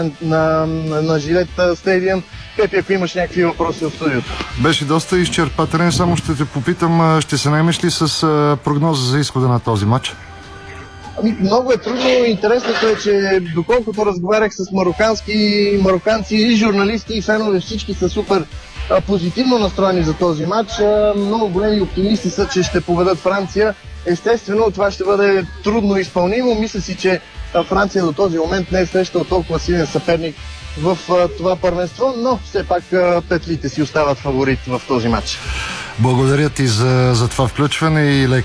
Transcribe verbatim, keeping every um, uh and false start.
на, на, на Жилет стадион. Пепи, ако имаш някакви въпроси от студиото. Беше доста изчерпателен, само ще те попитам, ще се наемеш ли с прогноза за изхода на този матч? Ами, много е трудно. Интересното е, че доколкото разговарях с марокански, мароканци и журналисти и фенове, всички са супер а, позитивно настроени за този матч. А, много големи оптимисти са, че ще поведат Франция. Естествено, това ще бъде трудно изпълнимо. Мисля си, че а, Франция до този момент не е срещал толкова силен съперник в а, това първенство, но все пак а, петлите си остават фаворит в този матч. Благодаря ти за, за това включване и лек